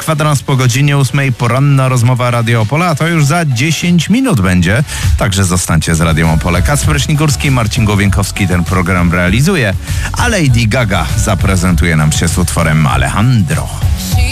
kwadrans po godzinie 8. Poranna rozmowa Radio Opola, a to już za 10 minut będzie. Także zostańcie z Radiem Opole. Kacper Śnigurski, Marcin Głowienkowski ten program realizuje, a Lady Gaga zaprezentuje nam się z utworem Alejandro.